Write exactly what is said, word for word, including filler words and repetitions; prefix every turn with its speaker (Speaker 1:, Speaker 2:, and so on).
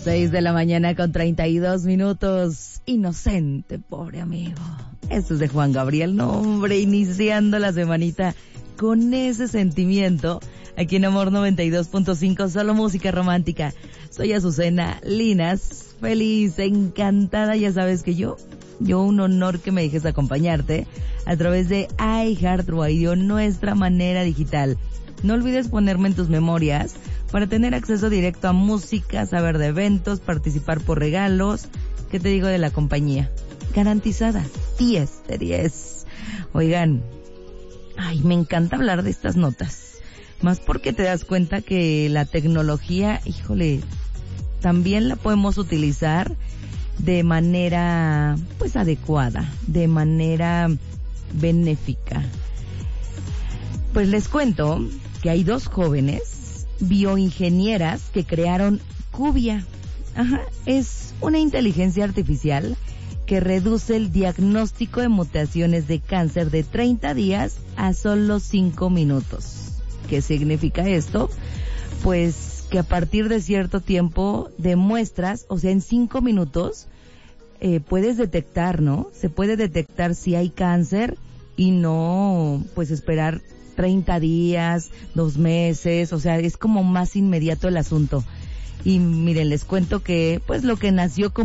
Speaker 1: Seis de la mañana con treinta y dos minutos. Inocente, pobre amigo. Esto es de Juan Gabriel. No, hombre, iniciando la semanita con ese sentimiento. Aquí en Amor noventa y dos punto cinco, solo música romántica. Soy Azucena Linas, feliz, encantada. Ya sabes que yo, yo un honor que me dejes acompañarte a través de iHeartRadio, nuestra manera digital. No olvides ponerme en tus memorias para tener acceso directo a música, saber de eventos, participar por regalos. ¿Qué te digo de la compañía? Garantizada, diez de diez. Oigan, ay, me encanta hablar de estas notas. Más porque te das cuenta que la tecnología, híjole, también la podemos utilizar de manera, pues, adecuada, de manera benéfica. Pues les cuento que hay dos jóvenes bioingenieras que crearon Cubia. Ajá, es una inteligencia artificial que reduce el diagnóstico de mutaciones de cáncer de treinta días a solo cinco minutos. ¿Qué significa esto? Pues que a partir de cierto tiempo de muestras, o sea, en cinco minutos, eh, puedes detectar, ¿no? Se puede detectar si hay cáncer y no, pues, esperar treinta días, dos meses, o sea, es como más inmediato el asunto. Y miren, les cuento que, pues, lo que nació como